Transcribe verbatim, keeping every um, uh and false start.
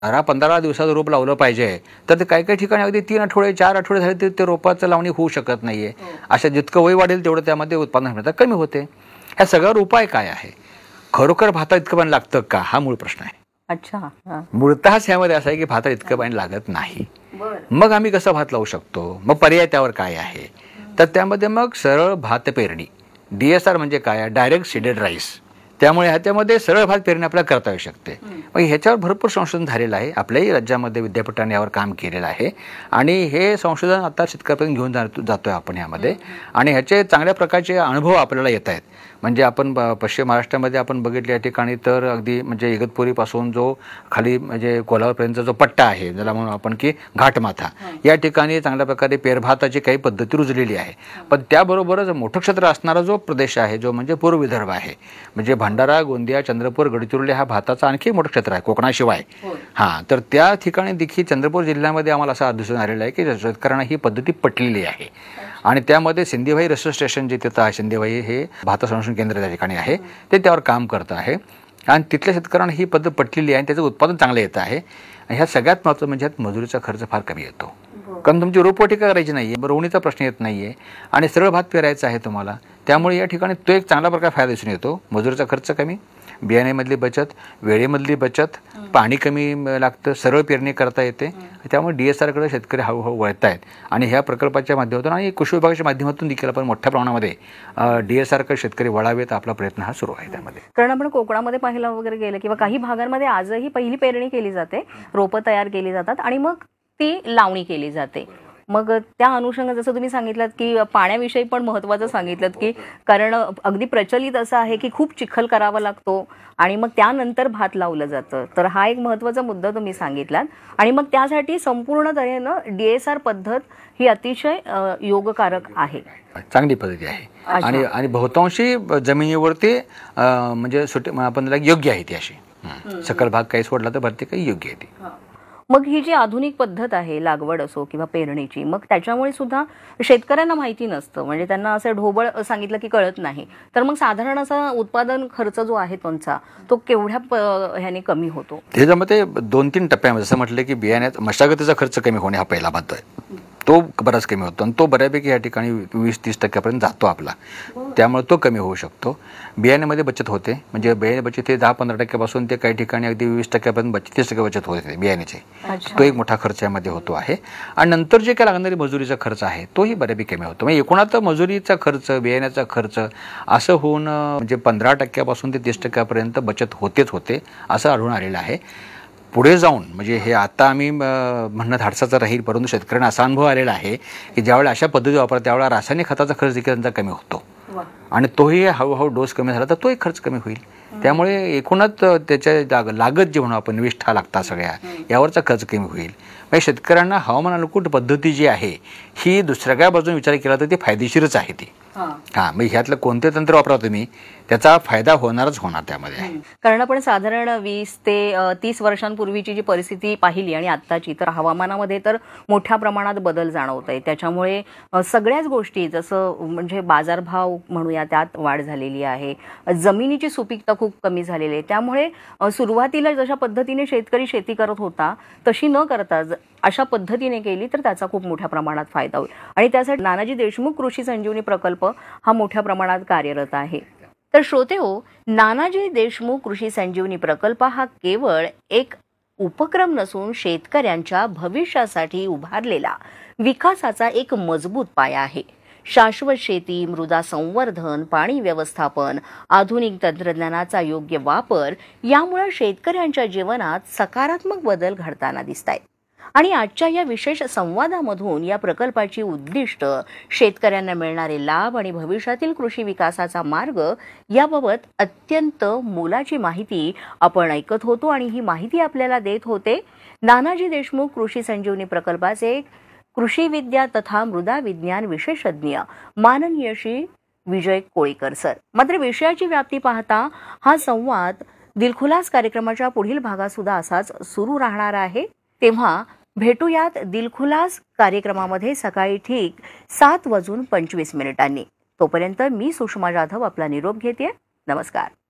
बारा पंधरा दिवसाचं रोप लावलं पाहिजे तर ते काही काही ठिकाणी अगदी तीन आठवडे चार आठवडे झाले तरी ते रोपाचं लावणी होऊ शकत नाहीये. अशा जितकं वय वाढेल तेवढं त्यामध्ये उत्पादन मिळतं कमी होते. ह्या सगळ्यावर उपाय काय आहे? खरोखर भातात इतकं पाणी लागतं का हा मूळ प्रश्न आहे. अच्छा, मूळतःच ह्यामध्ये असं आहे की भातात इतकं पाणी लागत नाही. मग आम्ही कसं भात लावू शकतो? मग पर्याय त्यावर काय आहे? तर त्यामध्ये मग सरळ भात पेरणी, डीएसआर म्हणजे काय? Direct seeded rice. त्यामुळे ह्याच्यामध्ये सरळ भात पेरणी आपल्याला करता येऊ शकते. मग ह्याच्यावर भरपूर संशोधन झालेलं आहे. आपल्याही राज्यामध्ये विद्यापीठाने यावर काम केलेलं आहे आणि हे संशोधन आता शेतकऱ्यापर्यंत घेऊन जातो जातोय आपण यामध्ये आणि ह्याचे चांगल्या प्रकारचे अनुभव आपल्याला येत आहेत. म्हणजे आपण पश्चिम महाराष्ट्रामध्ये आपण बघितल्या ठिकाणी तर अगदी म्हणजे इगतपुरीपासून जो खाली म्हणजे कोल्हापूरपर्यंतचा जो पट्टा आहे ज्याला म्हणून आपण की घाटमाथा या ठिकाणी चांगल्या प्रकारे पेरभाताची काही पद्धती रुजलेली आहे. पण त्याबरोबरच मोठं क्षेत्र असणारा जो प्रदेश आहे जो म्हणजे पूर्व विदर्भ आहे म्हणजे भंडारा, गोंदिया, चंद्रपूर, गडचिरोली हा भाताचा आणखी मोठं क्षेत्र आहे कोकणाशिवाय. हां, तर त्या ठिकाणी देखील चंद्रपूर जिल्ह्यामध्ये आम्हाला असं दिसून आलेलं आहे की शेतकऱ्यांना ही पद्धती पटलेली आहे आणि त्यामध्ये सिंधीभाई रिसर्च स्टेशन जे तिथं आहे, सिंधीभाई हे भात संशोधन केंद्र त्या ठिकाणी आहे, ते त्यावर काम करत आहे आणि तिथल्या शेतकऱ्यांना ही पद्धत पटलेली आहे आणि त्याचं उत्पादन चांगलं येतं आहे. ह्या सगळ्यात महत्त्वाचं म्हणजे ह्यात मजुरीचा खर्च फार कमी येतो. कारण तुमची रोपवाटिका करायची नाहीये, रोवणीचा प्रश्न येत नाहीये आणि सरळ भात पेरायचा आहे तुम्हाला. त्यामुळे या ठिकाणी तो एक चांगला प्रकार फायदा दिसून येतो. मजुरीचा खर्च कमी, बियाण्यामधली बचत, वेळेमधली बचत, पाणी कमी लागतं, सरळ पेरणी करता येते. त्यामुळे डीएसआरकडे शेतकरी हळूहळू वळत आहेत आणि ह्या प्रकल्पाच्या माध्यमातून आणि कृषी विभागाच्या माध्यमातून देखील आपण मोठ्या प्रमाणामध्ये डीएसआरकडे शेतकरी वळावेत आपला प्रयत्न हा सुरू आहे त्यामध्ये. कारण आपण कोकणामध्ये पाहायला वगैरे गेलं किंवा काही भागांमध्ये आजही पहिली पेरणी केली जाते, रोपं तयार केली जातात आणि मग ती लावणी केली जाते. मग त्या अनुषंगाने जसं तुम्ही सांगितलं की पाण्याविषयी पण महत्त्वाचं सांगितलं की कारण अगदी प्रचलित असं आहे की खूप चिखल करावा लागतो आणि मग त्यानंतर भात लावलं जातं. तर हा एक महत्त्वाचा मुद्दा तुम्ही सांगितलात आणि मग त्यासाठी संपूर्ण तऱ्हेनं डीएसआर पद्धत ही अतिशय योगकारक आहे, चांगली पद्धती आहे आणि आणि बहुतांशी जमिनीवरती म्हणजे आपण योग्य आहे ती अशी सकल भाग काही सोडला तर भरती काही योग्य आहे ती. मग ही जी आधुनिक पद्धत आहे लागवड असो किंवा पेरणीची, मग त्याच्यामुळे सुद्धा शेतकऱ्यांना माहिती नसतं, म्हणजे त्यांना असं ढोबळ सांगितलं की कळत नाही. तर मग साधारण असा उत्पादन खर्च जो आहे त्यांचा तो केवढ्या ह्याने कमी होतो? त्याच्यामध्ये दोन तीन टप्प्यामध्ये जसं म्हटलं की बियाण्यात मशागतीचा खर्च कमी होणे हा पहिला भाग आहे, तो बराच कमी होतो आणि तो बऱ्यापैकी या ठिकाणी वीस तीस टक्क्यापर्यंत जातो आपला. त्यामुळे तो कमी होऊ शकतो. बियाण्यामध्ये बचत होते म्हणजे बियाणे बचत हे दहा पंधरा टक्क्यापासून ते काही ठिकाणी अगदी वीस टक्क्यापर्यंत बचत तीस टक्के बचत होते बियाण्याची. तो एक मोठा खर्च यामध्ये होतो आहे आणि नंतर जे काय लागणारी मजुरीचा खर्च आहे तोही बऱ्यापैकी कमी होतो. म्हणजे एकूणात मजुरीचा खर्च, बियाण्याचा खर्च असं होऊन म्हणजे पंधरा टक्क्यापासून ते तीस टक्क्यापर्यंत बचत होतेच होते असं आढळून आलेलं आहे. पुढे जाऊन म्हणजे हे आता आम्ही म्हणणं धाडसाचं राहील, परंतु शेतकऱ्यांना असा अनुभव आलेला आहे की ज्यावेळेला अशा पद्धती वापरतात त्यावेळेला रासायनिक खताचा खर्च देखील त्यांचा कमी होतो आणि तोही हळूहळू डोस कमी झाला तर तोही खर्च कमी होईल. त्यामुळे एकूणच त्याच्या लागत जे म्हणून आपण निविष्ठा लागतात सगळ्या यावरचा खर्च कमी होईल. म्हणजे शेतकऱ्यांना हवामान अनुकूल पद्धती जी आहे ही दुसऱ्या बाजूने विचार केला तर ती फायदेशीरच आहे ती. हा, मग ह्यातलं कोणते तंत्र वापरा तुम्ही त्याचा फायदा होणारच होणार त्यामध्ये. कारण आपण साधारण वीस ते तीस वर्षांपूर्वीची जी परिस्थिती पाहिली आणि आत्ताची, तर हवामानामध्ये तर मोठ्या प्रमाणात बदल जाणवत आहे. त्याच्यामुळे सगळ्याच गोष्टी जसं म्हणजे बाजारभाव म्हणूया त्यात वाढ झालेली आहे, जमिनीची सुपीकता खूप कमी झालेली आहे. त्यामुळे सुरुवातीला जशा पद्धतीने शेतकरी शेती करत होता तशी न करता अशा पद्धतीने केली तर त्याचा खूप मोठ्या प्रमाणात फायदा होईल आणि त्यासाठी नानाजी देशमुख कृषी संजीवनी प्रकल्प हा मोठ्या प्रमाणात कार्यरत आहे. तर श्रोतेहो, नानाजी देशमुख कृषी संजीवनी प्रकल्प हा केवळ एक उपक्रम नसून शेतकऱ्यांच्या भविष्यासाठी उभारलेला विकासाचा एक मजबूत पाया आहे. शाश्वत शेती, मृदा संवर्धन, पाणी व्यवस्थापन, आधुनिक तंत्रज्ञानाचा योग्य वापर यामुळे शेतकऱ्यांच्या जीवनात सकारात्मक बदल घडताना दिसतायत. आणि आजच्या या विशेष संवादामधून या प्रकल्पाची उद्दिष्ट, शेतकऱ्यांना मिळणारे लाभ आणि भविष्यातील कृषी विकासाचा मार्ग याबाबत अत्यंत मोलाची माहिती आपण ऐकत होतो आणि ही माहिती आपल्याला देत होते नानाजी देशमुख कृषी संजीवनी प्रकल्पाचे कृषी विद्या तथा मृदा विज्ञान विशेषज्ञ माननीय श्री विजय कोळीकर सर. मात्र विषयाची व्याप्ती पाहता हा संवाद दिलखुलास कार्यक्रमाच्या पुढील भागात सुद्धा असाच सुरू राहणार आहे. तेव्हा भेटूयात दिलखुलास कार्यक्रमामध्ये सकाळी ठीक सात वाजून पंचवीस मिनिटांनी. तोपर्यंत मी सुषमा जाधव आपला निरोप घेते. नमस्कार.